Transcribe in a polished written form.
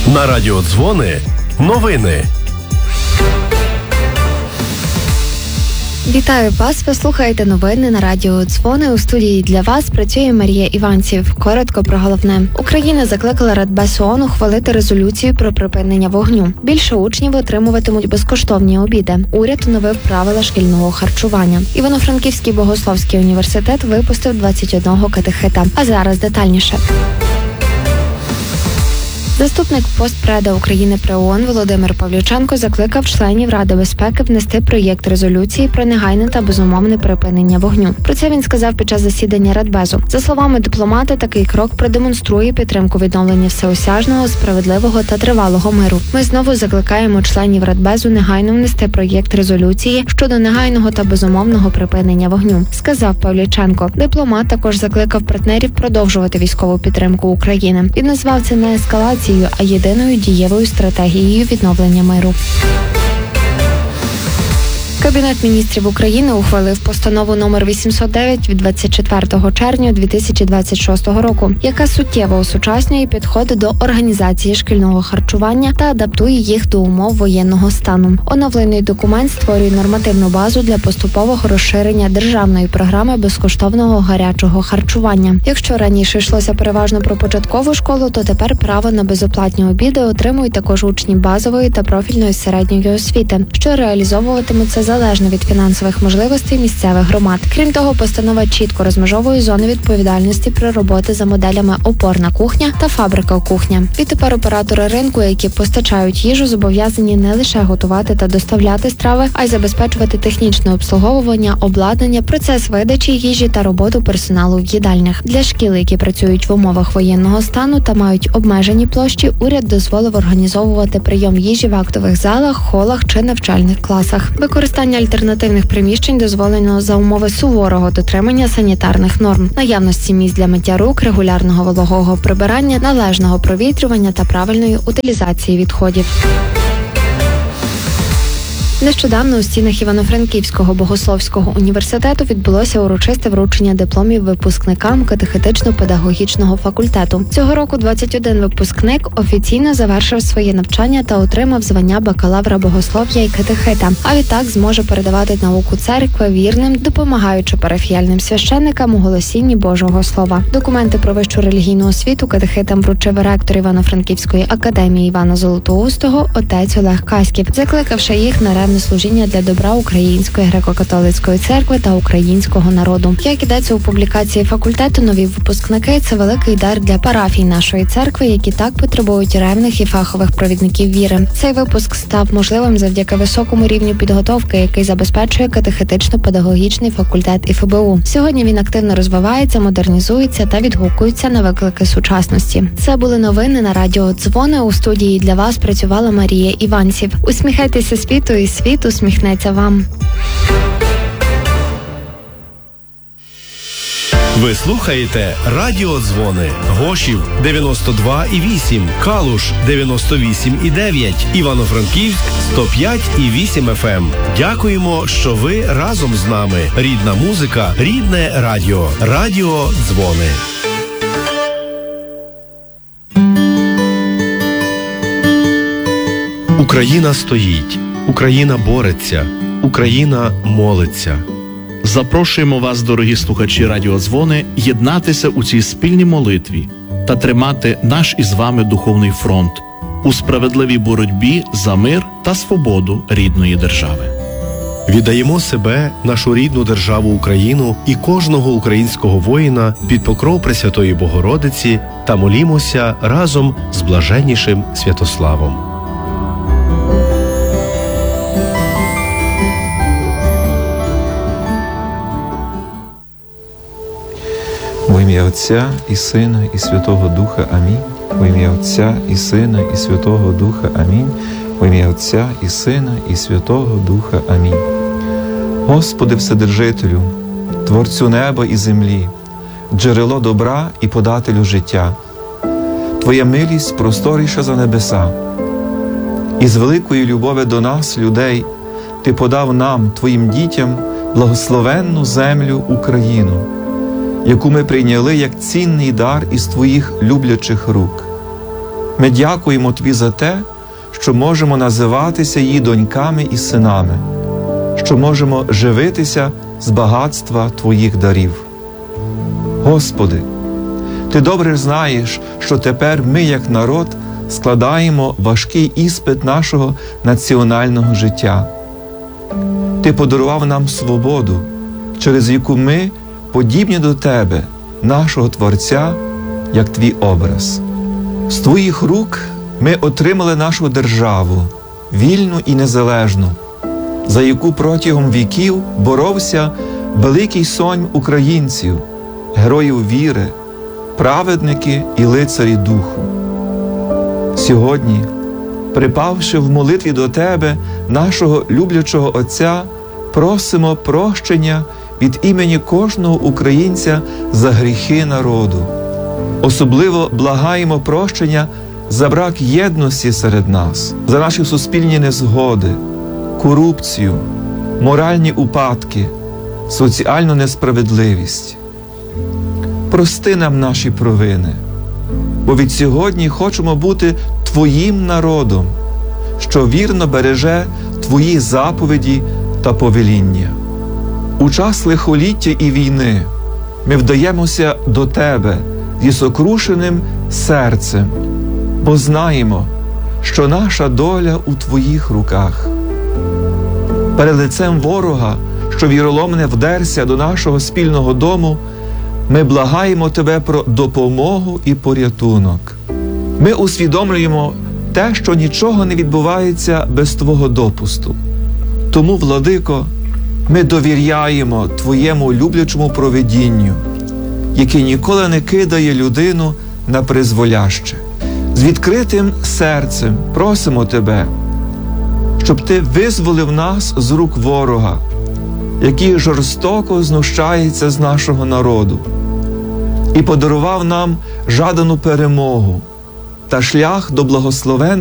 На радіо Дзвони новини. Вітаю вас! Ви слухаєте новини на радіо Дзвони. У студії для вас працює Марія Іванців. Коротко про головне. Україна закликала Радбез ООН ухвалити резолюцію про припинення вогню. Більше учнів отримуватимуть безкоштовні обіди. Уряд оновив правила шкільного харчування. Івано-Франківський богословський університет випустив 21 катехета. А зараз детальніше. Заступник постпреда України при ООН Володимир Павлюченко закликав членів Ради безпеки внести проєкт резолюції про негайне та безумовне припинення вогню. Про це він сказав під час засідання Радбезу. За словами дипломата, такий крок продемонструє підтримку відновлення всеосяжного, справедливого та тривалого миру. Ми знову закликаємо членів Радбезу негайно внести проєкт резолюції щодо негайного та безумовного припинення вогню, сказав Павлюченко. Дипломат також закликав партнерів продовжувати військову підтримку України. Він назвав це не ескалацією, а єдиною дієвою стратегією відновлення миру. Кабінет міністрів України ухвалив постанову номер 809 від 24 червня 2026 року, яка суттєво осучаснює підходи до організації шкільного харчування та адаптує їх до умов воєнного стану. Оновлений документ створює нормативну базу для поступового розширення державної програми безкоштовного гарячого харчування. Якщо раніше йшлося переважно про початкову школу, то тепер право на безоплатні обіди отримують також учні базової та профільної середньої освіти, що реалізовуватимуться залежно від фінансових можливостей місцевих громад. Крім того, постанова чітко розмежовує зони відповідальності при роботі за моделями опорна кухня та фабрика кухня. Відтепер оператори ринку, які постачають їжу, зобов'язані не лише готувати та доставляти страви, а й забезпечувати технічне обслуговування, обладнання, процес видачі їжі та роботу персоналу в їдальнях. Для шкіл, які працюють в умовах воєнного стану та мають обмежені площі, уряд дозволив організовувати прийом їжі в актових залах, холах чи навчальних класах. Використання альтернативних приміщень дозволено за умови суворого дотримання санітарних норм, наявності місць для миття рук, регулярного вологого прибирання, належного провітрювання та правильної утилізації відходів. Нещодавно у стінах Івано-Франківського богословського університету відбулося урочисте вручення дипломів випускникам катехетично-педагогічного факультету. Цього року 21 випускник офіційно завершив своє навчання та отримав звання бакалавра богослов'я і катехета, а відтак зможе передавати науку церкви вірним, допомагаючи парафіяльним священникам у голосінні Божого Слова. Документи про вищу релігійну освіту катехетам вручив ректор Івано-Франківської академії Івана Золотоустого отець Олег Каськів, закликавши їх на служіння для добра Української греко-католицької церкви та українського народу. Як ідеться у публікації факультету, нові випускники – це великий дар для парафій нашої церкви, які так потребують ревних і фахових провідників віри. Цей випуск став можливим завдяки високому рівню підготовки, який забезпечує катехетично-педагогічний факультет ІФБУ. Сьогодні він активно розвивається, модернізується та відгукується на виклики сучасності. Це були новини на радіо Дзвони. У студії для вас працювала Марія Іванців. Усміхайтеся світу, і світ усміхнеться вам. Ви слухаєте Радіо Дзвони. Гошів 92,8, Калуш 98,9, Івано-Франківськ 105,8 FM. Дякуємо, що ви разом з нами. Рідна музика, рідне радіо. Радіо Дзвони. Україна стоїть. Україна бореться. Україна молиться. Запрошуємо вас, дорогі слухачі Радіо Дзвони, єднатися у цій спільній молитві та тримати наш із вами духовний фронт у справедливій боротьбі за мир та свободу рідної держави. Віддаємо себе, нашу рідну державу Україну і кожного українського воїна під покров Пресвятої Богородиці та молімося разом з блаженнішим Святославом. Во ім'я Отця і Сина і Святого Духа. Амінь. Во ім'я Отця і Сина і Святого Духа. Амінь. Во ім'я Отця і Сина і Святого Духа. Амінь. Господи Вседержителю, Творцю неба і землі, джерело добра і подателю життя, Твоя милість просторіша за небеса. І з великої любові до нас, людей, Ти подав нам, Твоїм дітям, благословенну землю Україну, яку ми прийняли як цінний дар із Твоїх люблячих рук. Ми дякуємо Тобі за те, що можемо називатися її доньками і синами, що можемо живитися з багатства Твоїх дарів. Господи, Ти добре знаєш, що тепер ми, як народ, складаємо важкий іспит нашого національного життя. Ти подарував нам свободу, через яку ми подібні до Тебе, нашого Творця, як Твій образ. З Твоїх рук ми отримали нашу державу, вільну і незалежну, за яку протягом віків боровся великий сонм українців, героїв віри, праведники і лицарі духу. Сьогодні, припавши в молитві до Тебе, нашого люблячого Отця, просимо прощення від імені кожного українця за гріхи народу. Особливо благаємо прощення за брак єдності серед нас, за наші суспільні незгоди, корупцію, моральні упадки, соціальну несправедливість. Прости нам наші провини, бо від сьогодні хочемо бути Твоїм народом, що вірно береже Твої заповіді та повеління. У час лихоліття і війни ми вдаємося до Тебе зі сокрушеним серцем, бо знаємо, що наша доля у Твоїх руках. Перед лицем ворога, що віроломне вдерся до нашого спільного дому, ми благаємо Тебе про допомогу і порятунок. Ми усвідомлюємо те, що нічого не відбувається без Твого допусту. Тому, Владико, ми довіряємо Твоєму люблячому провидінню, яке ніколи не кидає людину на призволяще. З відкритим серцем просимо Тебе, щоб Ти визволив нас з рук ворога, який жорстоко знущається з нашого народу, і подарував нам жадану перемогу та шлях до благословенного